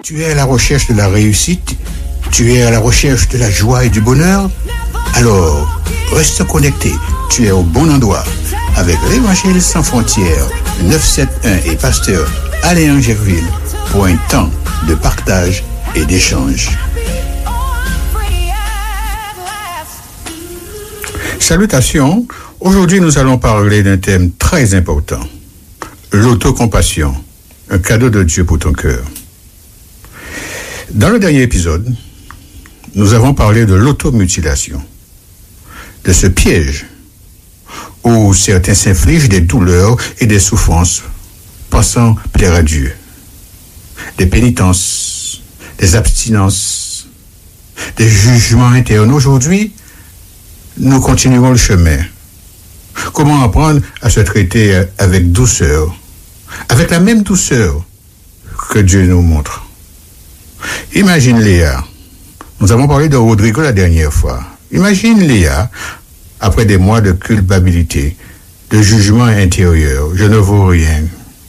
Tu es à la recherche de la réussite, tu es à la recherche de la joie et du bonheur. Alors, reste connecté, tu es au bon endroit. Avec l'Évangile sans frontières, 971 et pasteur Alain Gerville, pour un temps de partage et d'échange. Salutations, aujourd'hui nous allons parler d'un thème très important, l'autocompassion, un cadeau de Dieu pour ton cœur. Dans le dernier épisode, nous avons parlé de l'automutilation, de ce piège où certains s'infligent des douleurs et des souffrances pensant plaire à Dieu, des pénitences, des abstinences, des jugements internes. Aujourd'hui, nous continuerons le chemin. Comment apprendre à se traiter avec douceur, avec la même douceur que Dieu nous montre. Imagine Léa. Nous avons parlé de Rodrigo la dernière fois. Imagine Léa, après des mois de culpabilité, de jugement intérieur, je ne vaux rien,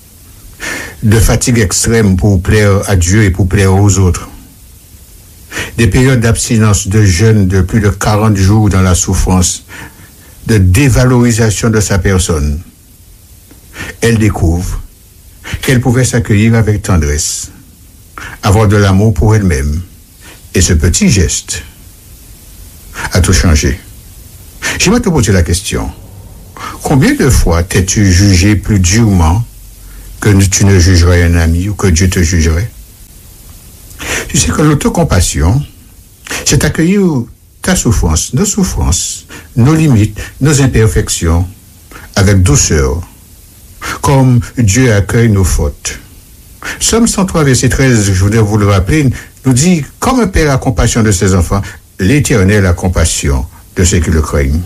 de fatigue extrême pour plaire à Dieu et pour plaire aux autres, des périodes d'abstinence, de jeûne de plus de 40 jours dans la souffrance, de dévalorisation de sa personne. Elle découvre qu'elle pouvait s'accueillir avec tendresse, avoir de l'amour pour elle-même. Et ce petit geste a tout changé. J'aimerais te poser la question. Combien de fois t'es-tu jugé plus durement que tu ne jugerais un ami ou que Dieu te jugerait? Tu sais que l'autocompassion, c'est accueillir ta souffrance, nos limites, nos imperfections, avec douceur, comme Dieu accueille nos fautes. Psaume 103, verset 13, je voudrais vous le rappeler, nous dit, comme un père a compassion de ses enfants, l'Éternel a compassion de ceux qui le craignent.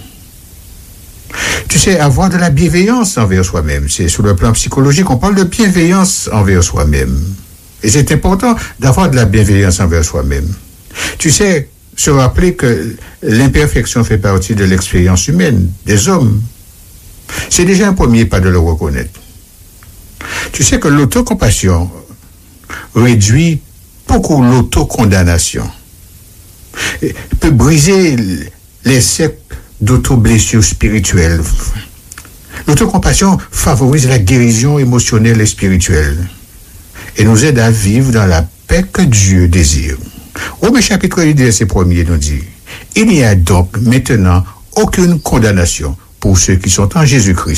Tu sais, avoir de la bienveillance envers soi-même, c'est sur le plan psychologique, on parle de bienveillance envers soi-même. Et c'est important d'avoir de la bienveillance envers soi-même. Tu sais, se rappeler que l'imperfection fait partie de l'expérience humaine, des hommes. C'est déjà un premier pas de le reconnaître. Tu sais que l'autocompassion réduit beaucoup l'autocondamnation. Elle peut briser les cercles d'auto-blessures spirituelles. L'autocompassion favorise la guérison émotionnelle et spirituelle et nous aide à vivre dans la paix que Dieu désire. Romains chapitre 8, verset 1er nous dit, « Il n'y a donc maintenant aucune condamnation pour ceux qui sont en Jésus-Christ. »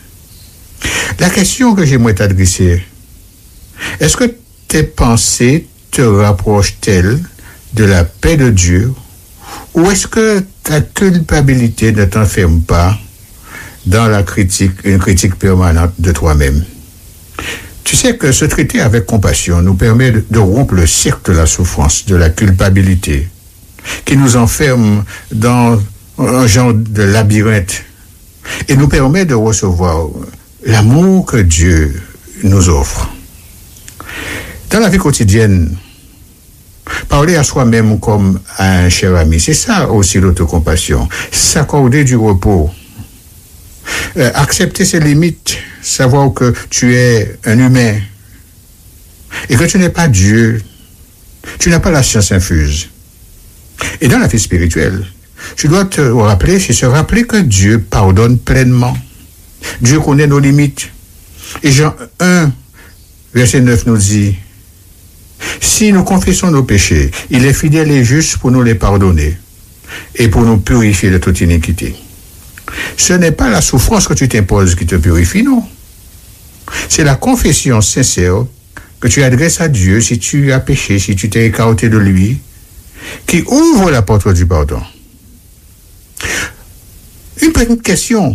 La question que j'aimerais t'adresser, est-ce que tes pensées te rapprochent-elles de la paix de Dieu ou est-ce que ta culpabilité ne t'enferme pas dans une critique permanente de toi-même? Tu sais que se traiter avec compassion nous permet de rompre le cercle de la souffrance, de la culpabilité, qui nous enferme dans un genre de labyrinthe et nous permet de recevoir l'amour que Dieu nous offre. Dans la vie quotidienne, parler à soi-même comme à un cher ami, c'est ça aussi l'autocompassion. S'accorder du repos, accepter ses limites, savoir que tu es un humain et que tu n'es pas Dieu, tu n'as pas la science infuse. Et dans la vie spirituelle, tu dois te rappeler, c'est se rappeler que Dieu pardonne pleinement. Dieu connaît nos limites. Et Jean 1, verset 9 nous dit, « Si nous confessons nos péchés, il est fidèle et juste pour nous les pardonner et pour nous purifier de toute iniquité. » Ce n'est pas la souffrance que tu t'imposes qui te purifie, non. C'est la confession sincère que tu adresses à Dieu si tu as péché, si tu t'es écarté de lui, qui ouvre la porte du pardon. Une petite question.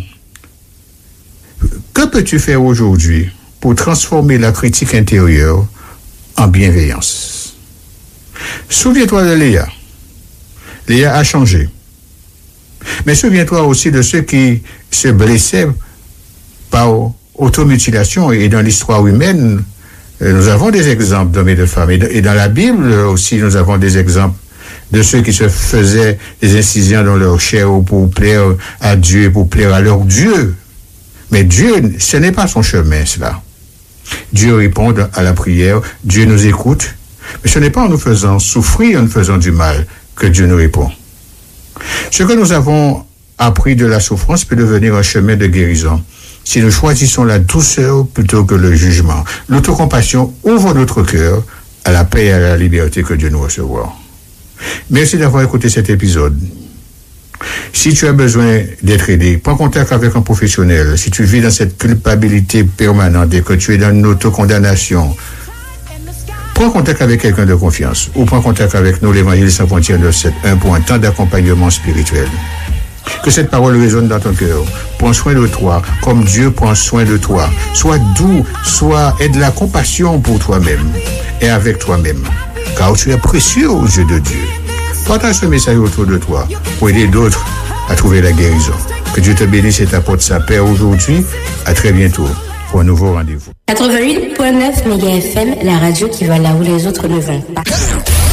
Que peux-tu faire aujourd'hui pour transformer la critique intérieure en bienveillance? Souviens-toi de Léa. Léa a changé. Mais souviens-toi aussi de ceux qui se blessaient par automutilation. Et dans l'histoire humaine, nous avons des exemples d'hommes et de femmes. Et dans la Bible aussi, nous avons des exemples de ceux qui se faisaient des incisions dans leur chair pour plaire à Dieu, pour plaire à leur Dieu. Mais Dieu, ce n'est pas son chemin, cela. Dieu répond à la prière, Dieu nous écoute, Mais ce n'est pas en nous faisant souffrir, en nous faisant du mal, que Dieu nous répond. Ce que nous avons appris de la souffrance peut devenir un chemin de guérison si nous choisissons la douceur plutôt que le jugement. L'autocompassion ouvre notre cœur à la paix et à la liberté que Dieu nous recevra. Merci d'avoir écouté cet épisode. Si tu as besoin d'être aidé, prends contact avec un professionnel. Si tu vis dans cette culpabilité permanente et que tu es dans une autocondamnation, prends contact avec quelqu'un de confiance ou prends contact avec nous, l'Évangile sans frontières de 7.1 pour un temps d'accompagnement spirituel. Que cette parole résonne dans ton cœur. Prends soin de toi comme Dieu prend soin de toi. Sois doux, aie de la compassion pour toi-même et avec toi-même, car tu es précieux aux yeux de Dieu. Partage ce message autour de toi pour aider d'autres à trouver la guérison. Que Dieu te bénisse et t'apporte sa paix aujourd'hui. À très bientôt pour un nouveau rendez-vous. 88.9 MHz, la radio qui va là où les autres ne vont pas.